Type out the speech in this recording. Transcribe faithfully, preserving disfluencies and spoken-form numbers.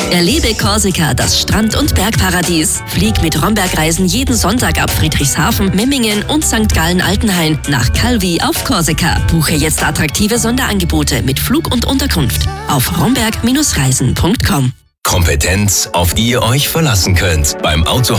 Erlebe Korsika, das Strand- und Bergparadies. Flieg mit Romberg-Reisen jeden Sonntag ab Friedrichshafen, Memmingen und Sankt Gallen-Altenhain nach Calvi auf Korsika. Buche jetzt attraktive Sonderangebote mit Flug und Unterkunft auf romberg Bindestrich reisen Punkt com. Kompetenz, auf die ihr euch verlassen könnt. Beim Auto